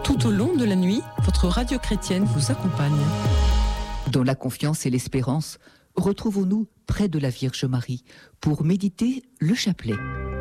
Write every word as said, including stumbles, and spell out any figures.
Tout au long de la nuit, votre radio chrétienne vous accompagne. Dans la confiance et l'espérance, retrouvons-nous près de la Vierge Marie pour méditer le chapelet.